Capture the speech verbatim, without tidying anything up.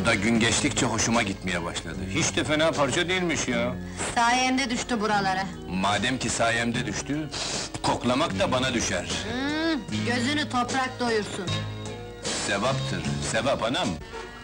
da gün geçtikçe hoşuma gitmeye başladı. Hiç de fena parça değilmiş ya. Sayemde düştü buralara. Madem ki sayemde düştü, koklamak da bana düşer. Hmm, gözünü toprak doyursun. Sevaptır, sevap anam.